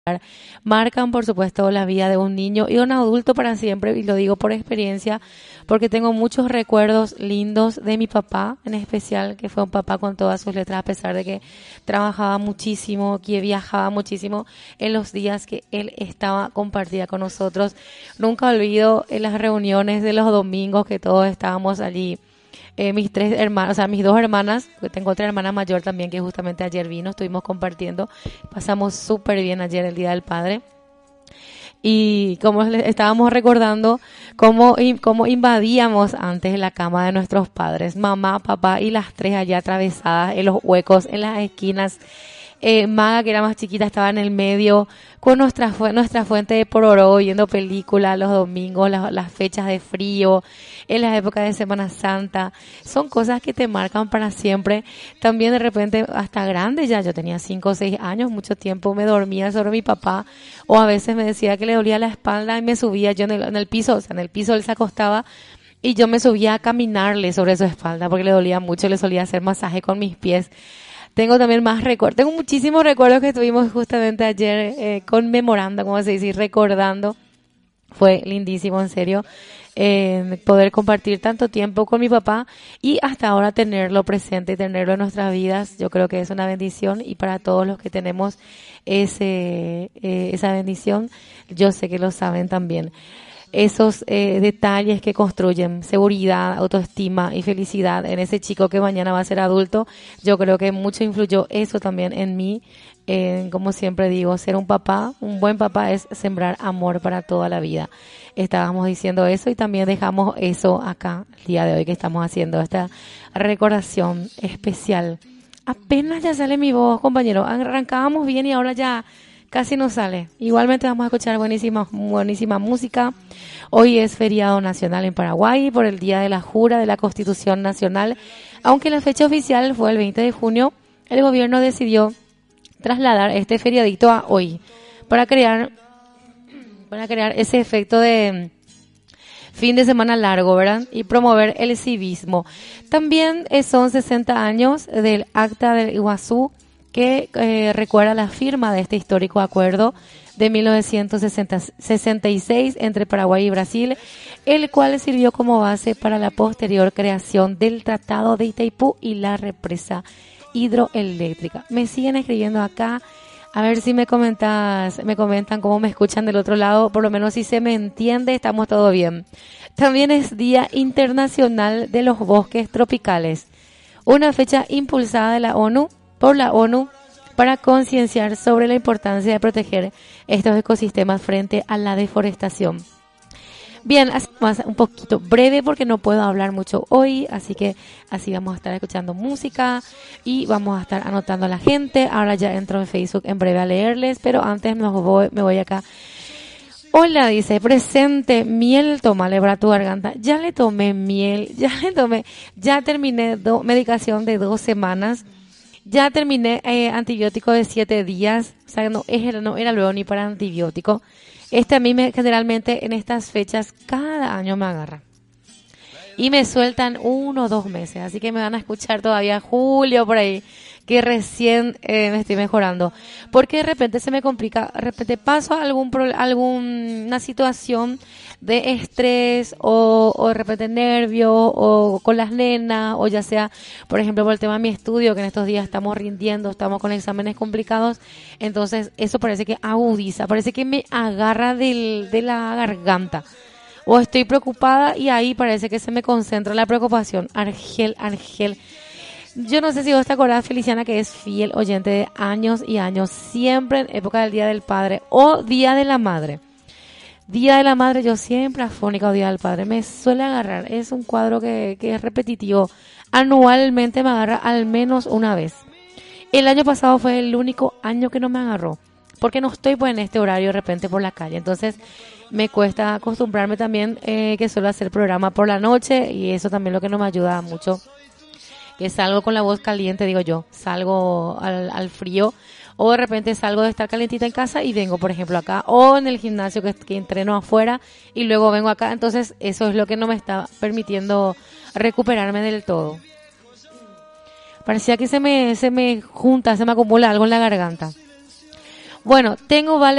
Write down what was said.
marcan, por supuesto, la vida de un niño y un adulto para siempre, y lo digo por experiencia, porque tengo muchos recuerdos lindos de mi papá, en especial, que fue un papá con todas sus letras, a pesar de que trabajaba muchísimo, que viajaba muchísimo en los días que él estaba compartida con nosotros. Nunca olvido en las reuniones de los domingos que todos estábamos allí. Mis tres hermanos, o sea, mis dos hermanas, porque tengo otra hermana mayor también que justamente ayer vino, estuvimos compartiendo, pasamos súper bien ayer el Día del Padre. Y como estábamos recordando cómo invadíamos antes la cama de nuestros padres, mamá, papá y las tres allá atravesadas en los huecos, en las esquinas. Maga, que era más chiquita, estaba en el medio con nuestra fuente de pororó, viendo películas los domingos, las fechas de frío, en las épocas de Semana Santa. Son cosas que te marcan para siempre. También de repente, hasta grande ya, yo tenía 5 o 6 años, mucho tiempo me dormía sobre mi papá, o a veces me decía que le dolía la espalda y me subía yo en el piso, o sea, en el piso él se acostaba y yo me subía a caminarle sobre su espalda porque le dolía mucho, le solía hacer masaje con mis pies. Tengo también más recuerdos, tengo muchísimos recuerdos que estuvimos justamente ayer conmemorando, como se dice, recordando. Fue lindísimo, en serio, poder compartir tanto tiempo con mi papá y hasta ahora tenerlo presente y tenerlo en nuestras vidas. Yo creo que es una bendición, y para todos los que tenemos esa bendición, yo sé que lo saben también. Esos detalles que construyen seguridad, autoestima y felicidad en ese chico que mañana va a ser adulto, yo creo que mucho influyó eso también en mí. Como siempre digo, ser un papá, un buen papá, es sembrar amor para toda la vida. Estábamos diciendo eso y también dejamos eso acá el día de hoy, que estamos haciendo esta recordación especial. Apenas ya sale mi voz, compañero. Arrancábamos bien y ahora ya casi no sale. Igualmente vamos a escuchar buenísima música. Hoy es feriado nacional en Paraguay por el Día de la Jura de la Constitución Nacional. Aunque la fecha oficial fue el 20 de junio, el gobierno decidió trasladar este feriadito a hoy para crear ese efecto de fin de semana largo, ¿verdad? Y promover el civismo. También son 60 años del Acta del Iguazú, que recuerda la firma de este histórico acuerdo de 1966 entre Paraguay y Brasil, el cual sirvió como base para la posterior creación del Tratado de Itaipú y la represa hidroeléctrica. Me siguen escribiendo acá, a ver si me comentan cómo me escuchan del otro lado, por lo menos si se me entiende, estamos todo bien. También es Día Internacional de los Bosques Tropicales, una fecha impulsada por la ONU para concienciar sobre la importancia de proteger estos ecosistemas frente a la deforestación. Bien, así más un poquito breve porque no puedo hablar mucho hoy, así que así vamos a estar escuchando música y vamos a estar anotando a la gente. Ahora ya entro en Facebook en breve a leerles, pero antes me voy acá. Hola, dice, presente, miel, tómale para tu garganta. Ya le tomé miel, ya terminé medicación de 2 semanas. Ya terminé antibiótico de 7 días, o sea, no era luego ni para antibiótico. A mí generalmente en estas fechas cada año me agarra. Y me sueltan 1 o 2 meses, así que me van a escuchar todavía julio por ahí, que recién me estoy mejorando. Porque de repente se me complica, de repente paso alguna situación de estrés o de repente nervios o con las nenas, o ya sea, por ejemplo, por el tema de mi estudio, que en estos días estamos rindiendo, estamos con exámenes complicados. Entonces eso parece que agudiza, parece que me agarra de la garganta. O estoy preocupada y ahí parece que se me concentra la preocupación. Argel. Yo no sé si vos te acordás, Feliciana, que es fiel oyente de años y años, siempre en época del Día del Padre o Día de la Madre. Día de la Madre, yo siempre afónica o Día del Padre, me suele agarrar. Es un cuadro que es repetitivo. Anualmente me agarra al menos una vez. El año pasado fue el único año que no me agarró, porque no estoy pues en este horario de repente por la calle. Entonces me cuesta acostumbrarme también que suelo hacer programa por la noche, y eso también lo que no me ayuda mucho. Que salgo con la voz caliente, digo yo, salgo al frío, o de repente salgo de estar calentita en casa y vengo, por ejemplo, acá, o en el gimnasio que entreno afuera y luego vengo acá. Entonces eso es lo que no me está permitiendo recuperarme del todo. Parecía que se me junta, se me acumula algo en la garganta. Bueno, tengo